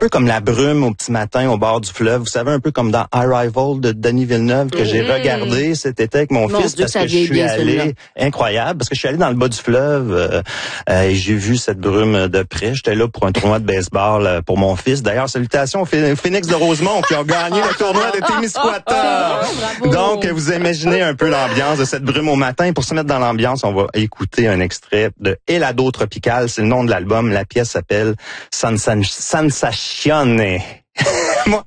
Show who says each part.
Speaker 1: peu comme la brume au petit matin au bord du fleuve. Vous savez, un peu comme dans Arrival de Denis Villeneuve que j'ai regardé cet été avec mon fils parce que je suis allé, incroyable, parce que je suis allé dans le bas du fleuve et j'ai vu cette brume de près. J'étais là pour un tournoi de baseball pour mon fils. D'ailleurs, salutations au Phoenix de Rosemont qui ont gagné le tournoi de Témiscouata. Donc, vous imaginez un peu l'ambiance de cette brume au matin. Pour se mettre dans l'ambiance, on va écouter un extrait de Helado Tropical. C'est le nom de l'album. La pièce s'appelle Sensazione.